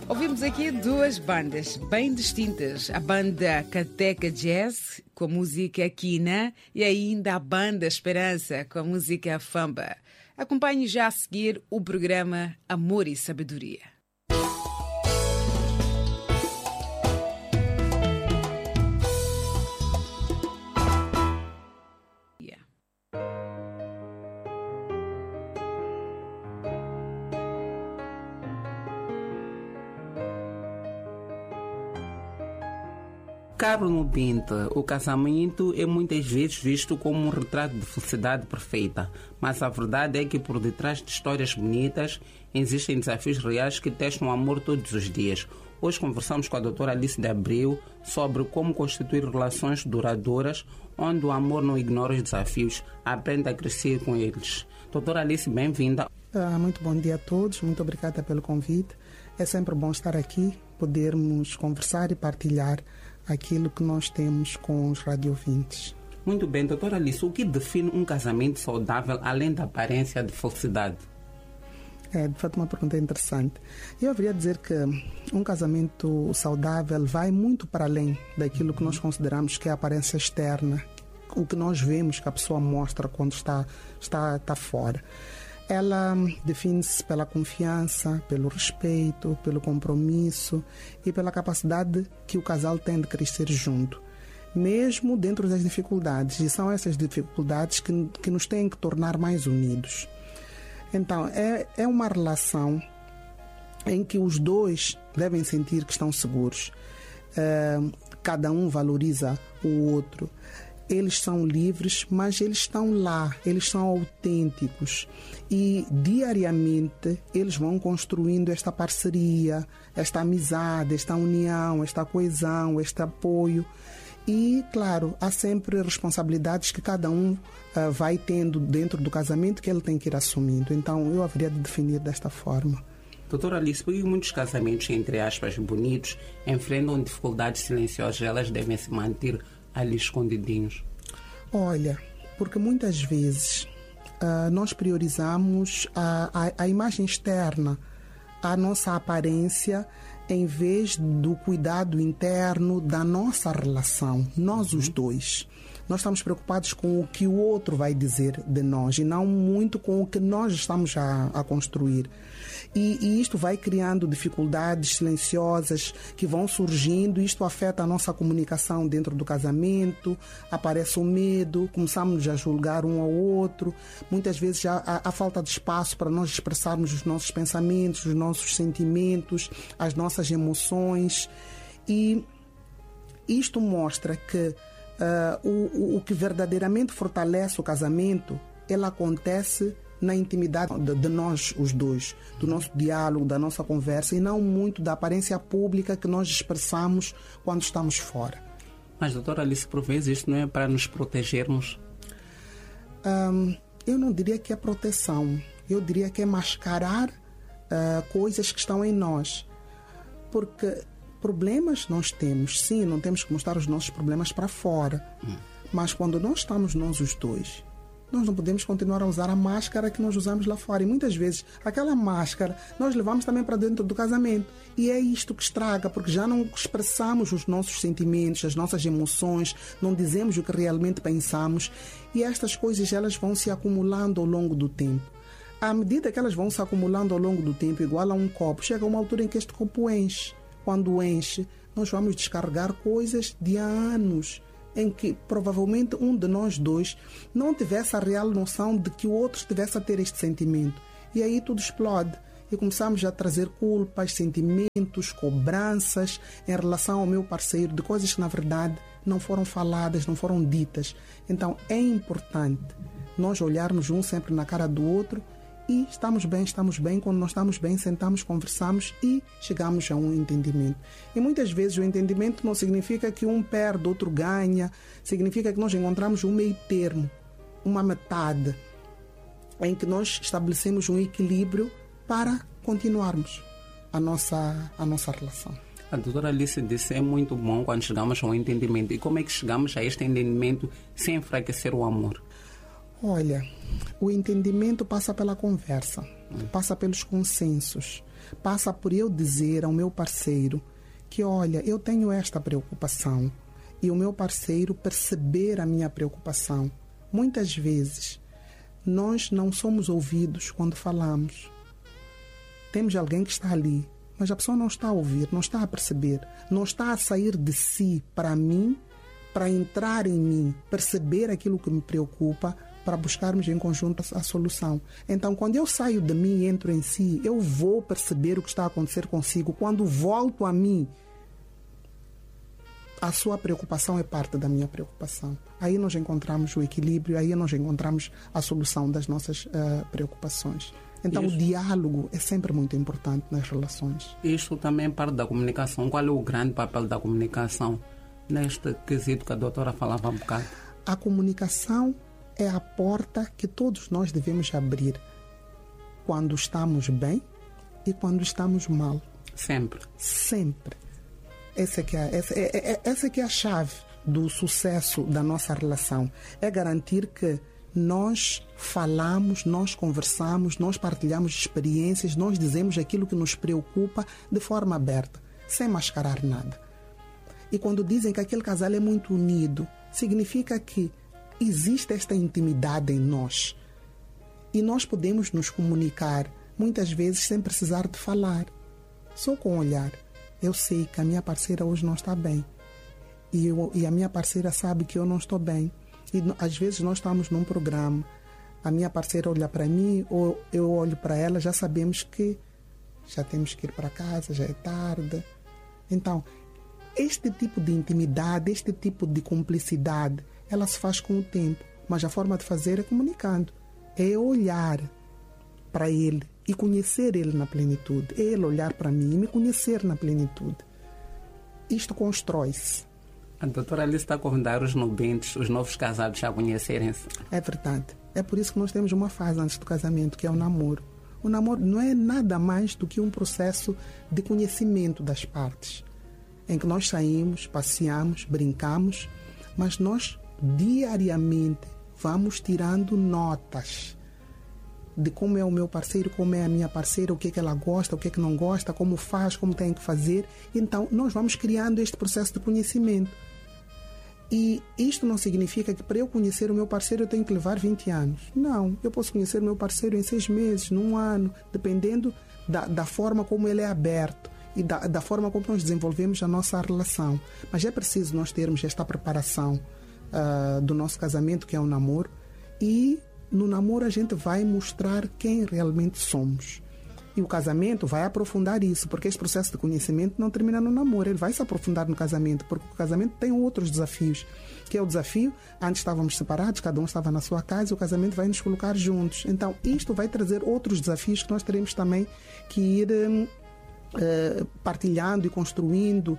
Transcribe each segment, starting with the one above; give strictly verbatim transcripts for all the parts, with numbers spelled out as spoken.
Ouvimos aqui duas bandas bem distintas. A banda Cateca Jazz, com a música Quina, e ainda a banda Esperança, com a música Famba. Acompanhe já a seguir o programa Amor e Sabedoria. Caro ouvinte, o casamento é muitas vezes visto como um retrato de felicidade perfeita, mas a verdade é que por detrás de histórias bonitas existem desafios reais que testam o amor todos os dias. Hoje conversamos com a doutora Alice de Abreu sobre como constituir relações duradouras onde o amor não ignora os desafios, aprende a crescer com eles. Doutora Alice, bem-vinda. Ah, muito bom dia a todos, muito obrigada pelo convite. É sempre bom estar aqui, podermos conversar e partilhar aquilo que nós temos com os radiovintes. Muito bem, doutora Alice, o que define um casamento saudável além da aparência de felicidade? É, de fato, uma pergunta interessante. Eu haveria dizer que um casamento saudável vai muito para além daquilo que nós consideramos que é a aparência externa, o que nós vemos que a pessoa mostra quando está, está, está fora. Ela define-se pela confiança, pelo respeito, pelo compromisso e pela capacidade que o casal tem de crescer junto, mesmo dentro das dificuldades. E são essas dificuldades que, que nos têm que tornar mais unidos. Então, é, é uma relação em que os dois devem sentir que estão seguros. É, cada um valoriza o outro. Eles são livres, mas eles estão lá, eles são autênticos e diariamente eles vão construindo esta parceria, esta amizade, esta união, esta coesão, este apoio. E, claro, há sempre responsabilidades que cada um uh, vai tendo dentro do casamento que ele tem que ir assumindo. Então, eu haveria de definir desta forma. Doutora Alice, por que muitos casamentos, entre aspas, bonitos, enfrentam dificuldades silenciosas, elas devem se manter ali escondidinhos? Olha, porque muitas vezes uh, nós priorizamos a, a, a imagem externa, a nossa aparência, em vez do cuidado interno da nossa relação, nós os dois. Nós estamos preocupados com o que o outro vai dizer de nós e não muito com o que nós estamos a, a construir. E, e isto vai criando dificuldades silenciosas que vão surgindo. Isto afeta a nossa comunicação dentro do casamento, aparece o medo, começamos a julgar um ao outro. Muitas vezes há, há, há falta de espaço para nós expressarmos os nossos pensamentos, os nossos sentimentos, as nossas emoções. E isto mostra que Uh, o, o que verdadeiramente fortalece o casamento, ele acontece na intimidade de, de nós os dois, do nosso diálogo, da nossa conversa, e não muito da aparência pública que nós expressamos quando estamos fora. Mas, doutora Alice, por vezes isso não é para nos protegermos? Um, eu não diria que é proteção, eu diria que é mascarar uh, coisas que estão em nós, porque problemas nós temos, sim, não temos que mostrar os nossos problemas para fora. Hum. Mas quando nós estamos nós os dois, nós não podemos continuar a usar a máscara que nós usamos lá fora. E muitas vezes, aquela máscara nós levamos também para dentro do casamento. E é isto que estraga, porque já não expressamos os nossos sentimentos, as nossas emoções, não dizemos o que realmente pensamos. E estas coisas, elas vão se acumulando ao longo do tempo. À medida que elas vão se acumulando ao longo do tempo, igual a um copo, chega uma altura em que este copo enche. Quando enche, nós vamos descarregar coisas de há anos, em que provavelmente um de nós dois não tivesse a real noção de que o outro estivesse a ter este sentimento. E aí tudo explode. E começamos a trazer culpas, sentimentos, cobranças em relação ao meu parceiro, de coisas que na verdade não foram faladas, não foram ditas. Então é importante nós olharmos um sempre na cara do outro. E estamos bem, estamos bem. Quando nós estamos bem, sentamos, conversamos e chegamos a um entendimento. E muitas vezes o entendimento não significa que um perde, outro ganha. Significa que nós encontramos um meio termo, uma metade, em que nós estabelecemos um equilíbrio para continuarmos a nossa, a nossa relação. A doutora Alice disse que é muito bom quando chegamos a um entendimento. E como é que chegamos a este entendimento sem enfraquecer o amor? Olha, o entendimento passa pela conversa, passa pelos consensos. passa por eu dizer ao meu parceiro que, olha, eu tenho esta preocupação, e o meu parceiro perceber a minha preocupação. Muitas vezes, nós não somos ouvidos quando falamos. Temos alguém que está ali, mas a pessoa não está a ouvir, não está a perceber, não está a sair de si para mim, para entrar em mim, perceber aquilo que me preocupa, para buscarmos em conjunto a solução. Então, quando eu saio de mim e entro em si, eu vou perceber o que está a acontecer consigo. Quando volto a mim, a sua preocupação é parte da minha preocupação. Aí nós encontramos o equilíbrio, aí nós encontramos a solução das nossas uh, preocupações. Então, Isso. o diálogo é sempre muito importante nas relações. Isto também é parte da comunicação. Qual é o grande papel da comunicação neste quesito que a doutora falava há um bocado? A comunicação é a porta que todos nós devemos abrir quando estamos bem e quando estamos mal. Sempre. Sempre. Essa é, que é, essa, é, é, essa é que é a chave do sucesso da nossa relação. É garantir que nós falamos, nós conversamos, nós partilhamos experiências, nós dizemos aquilo que nos preocupa de forma aberta, sem mascarar nada. E quando dizem que aquele casal é muito unido, significa que existe esta intimidade em nós. E nós podemos nos comunicar, muitas vezes, sem precisar de falar. Só com o olhar. Eu sei que a minha parceira hoje não está bem. E, eu, e a minha parceira sabe que eu não estou bem. E às vezes nós estamos num programa, a minha parceira olha para mim, ou eu olho para ela, já sabemos que já temos que ir para casa, já é tarde. Então, este tipo de intimidade, este tipo de cumplicidade, ela se faz com o tempo. Mas a forma de fazer é comunicando. É olhar para ele e conhecer ele na plenitude. É ele olhar para mim e me conhecer na plenitude. Isto constrói-se. A doutora Alice está a convidar os nubentes, os novos casados, a conhecerem-se. É verdade. É por isso que nós temos uma fase antes do casamento, que é o namoro. O namoro não é nada mais do que um processo de conhecimento das partes, em que nós saímos, passeamos, brincamos, mas nós diariamente vamos tirando notas de como é o meu parceiro, como é a minha parceira, o que é que ela gosta, o que é que não gosta, como faz, como tem que fazer. Então, nós vamos criando este processo de conhecimento. E isto não significa que para eu conhecer o meu parceiro eu tenho que levar vinte anos. Não, eu posso conhecer o meu parceiro em seis meses, num ano, dependendo da, da forma como ele é aberto e da, da forma como nós desenvolvemos a nossa relação. Mas é preciso nós termos esta preparação uh, do nosso casamento, que é o namoro, e no namoro a gente vai mostrar quem realmente somos. E o casamento vai aprofundar isso, porque esse processo de conhecimento não termina no namoro, ele vai se aprofundar no casamento, porque o casamento tem outros desafios, que é o desafio, antes estávamos separados, cada um estava na sua casa, e o casamento vai nos colocar juntos. Então, isto vai trazer outros desafios que nós teremos também que ir uh, partilhando e construindo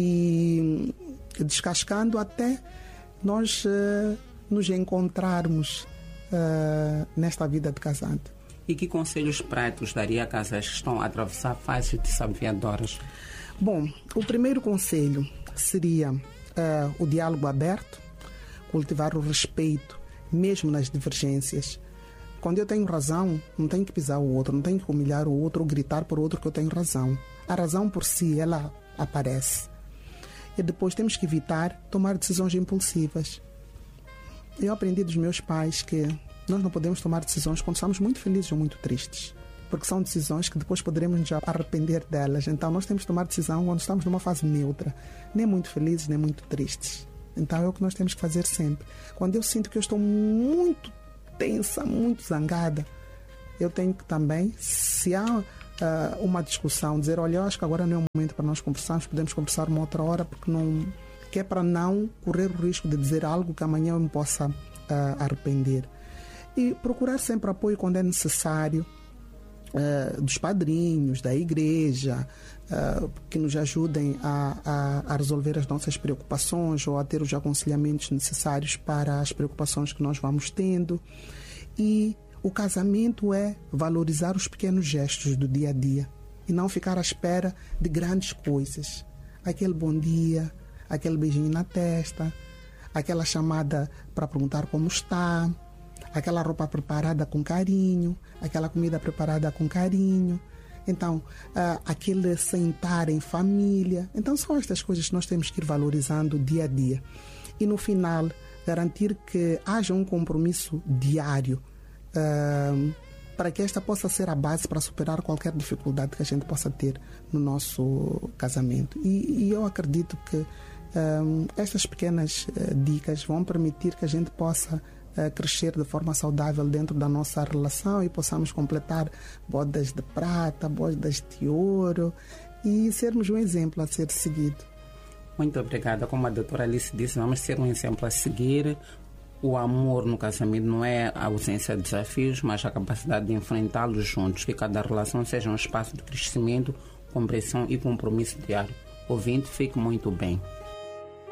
e descascando até nós uh, nos encontrarmos uh, nesta vida de casado. E que conselhos práticos daria a casais que estão a atravessar fases desafiadoras? Bom, o primeiro conselho seria uh, o diálogo aberto, cultivar o respeito, mesmo nas divergências. Quando eu tenho razão, não tenho que pisar o outro, não tenho que humilhar o outro ou gritar por outro que eu tenho razão. A razão por si, ela aparece. E depois temos que evitar tomar decisões impulsivas. Eu aprendi dos meus pais que nós não podemos tomar decisões quando estamos muito felizes ou muito tristes, porque são decisões que depois poderemos nos arrepender delas. Então nós temos que tomar decisão quando estamos numa fase neutra, nem muito felizes, nem muito tristes. Então é o que nós temos que fazer sempre. Quando eu sinto que eu estou muito tensa, muito zangada, eu tenho que também, se há uh, uma discussão, dizer, olha, eu acho que agora não é o momento para nós conversarmos, podemos conversar uma outra hora, porque não, que é para não correr o risco de dizer algo que amanhã eu me possa uh, arrepender. E procurar sempre apoio quando é necessário, uh, dos padrinhos, da igreja, uh, que nos ajudem a, a, a resolver as nossas preocupações ou a ter os aconselhamentos necessários para as preocupações que nós vamos tendo. E o casamento é valorizar os pequenos gestos do dia a dia e não ficar à espera de grandes coisas. Aquele bom dia, aquele beijinho na testa, aquela chamada para perguntar como está, aquela roupa preparada com carinho, aquela comida preparada com carinho. Então, uh, aquele sentar em família. Então, são estas coisas que nós temos que ir valorizando dia a dia. E no final, garantir que haja um compromisso diário uh, para que esta possa ser a base para superar qualquer dificuldade que a gente possa ter no nosso casamento. E, e eu acredito que uh, estas pequenas uh, dicas vão permitir que a gente possa uh, crescer de forma saudável dentro da nossa relação e possamos completar bodas de prata, bodas de ouro e sermos um exemplo a ser seguido. Muito obrigada. Como a doutora Alice disse, vamos ser um exemplo a seguir. O amor no casamento não é a ausência de desafios, mas a capacidade de enfrentá-los juntos. Que cada relação seja um espaço de crescimento, compreensão e compromisso diário. Ouvinte, fique muito bem.